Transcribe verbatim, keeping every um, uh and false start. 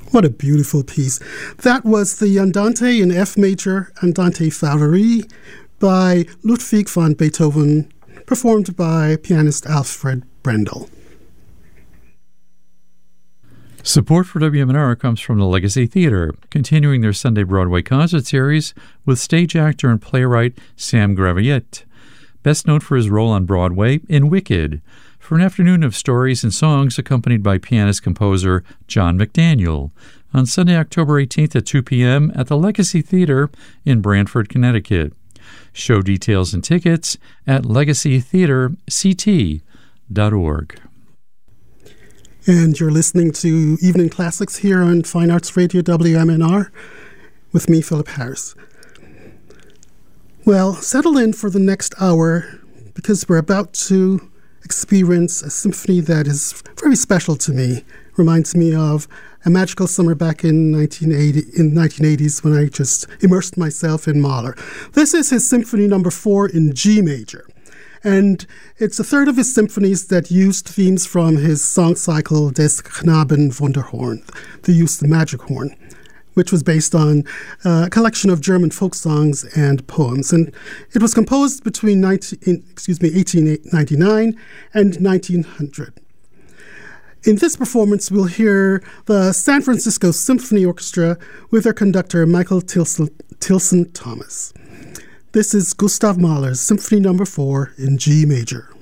What a beautiful piece. That was the Andante in F major, Andante Favoris, by Ludwig van Beethoven, performed by pianist Alfred Brendel. Support for W M N R comes from the Legacy Theatre, continuing their Sunday Broadway concert series with stage actor and playwright Sam Graviette, best known for his role on Broadway in Wicked, for an afternoon of stories and songs accompanied by pianist-composer John McDaniel on Sunday, October eighteenth at two p.m. at the Legacy Theatre in Branford, Connecticut. Show details and tickets at legacy theatre c t dot org. And you're listening to Evening Classics here on Fine Arts Radio W M N R with me, Philip Harris. Well, settle in for the next hour because we're about to experience a symphony that is very special to me. Reminds me of a magical summer back in nineteen eighty, in nineteen eighties when I just immersed myself in Mahler. This is his Symphony Number Four in G major, and it's a third of his symphonies that used themes from his song cycle Des Knaben Wunderhorn, the use of the magic horn, which was based on uh, a collection of German folk songs and poems. And it was composed between nineteen, excuse me, eighteen ninety-nine and nineteen hundred. In this performance, we'll hear the San Francisco Symphony Orchestra with their conductor, Michael Tilson, Tilson Thomas. This is Gustav Mahler's Symphony Number Four in G major.